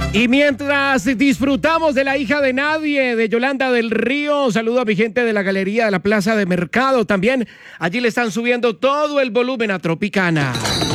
Y mientras disfrutamos de La hija de nadie, de Yolanda del Río, saludo a mi gente de la galería de la Plaza de Mercado. También allí le están subiendo todo el volumen a Tropicana.